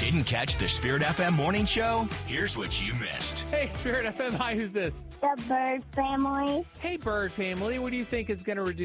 Didn't catch the Spirit FM morning show? Here's what you missed. Hey, Spirit FM. Hi, who's this? The bird family. Hey, bird family. What do you think is going to reduce